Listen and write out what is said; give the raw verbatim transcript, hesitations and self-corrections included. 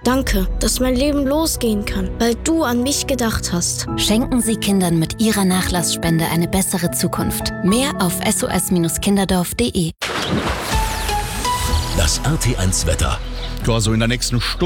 Danke, dass mein Leben losgehen kann, weil du an mich gedacht hast. Schenken Sie Kindern mit Ihrer Nachlassspende eine bessere Zukunft. Mehr auf s o s kinderdorf punkt d e. Das R T eins Wetter. Ja, so in der nächsten Stunde